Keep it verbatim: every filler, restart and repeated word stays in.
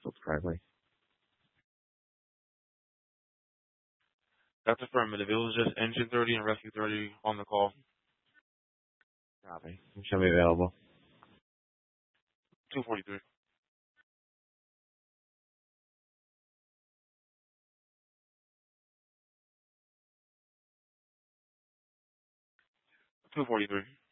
spelled correctly. That's affirmative. It was just Engine thirty and Rescue thirty on the call. Copy. Show me available. two forty-three. two forty-three.